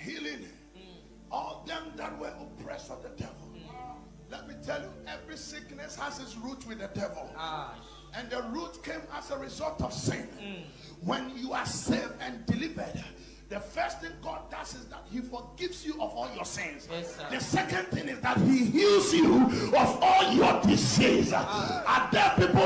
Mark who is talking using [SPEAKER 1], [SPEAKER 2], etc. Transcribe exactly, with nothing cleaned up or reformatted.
[SPEAKER 1] healing all them that were oppressed of the devil. Let me tell you, every sickness has its root with the devil. Ah. And the root came as a result of sin. Mm. When you are saved and delivered, the first thing God does is that he forgives you of all your sins. Yes, the second thing is that he heals you of all your disease. Ah. Are there people